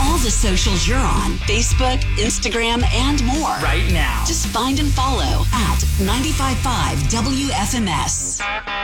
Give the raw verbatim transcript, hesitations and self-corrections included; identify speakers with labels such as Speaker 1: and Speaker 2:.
Speaker 1: all the socials you're on, Facebook, Instagram, and more.
Speaker 2: Right now.
Speaker 1: Just find and follow at nine five five W F M S.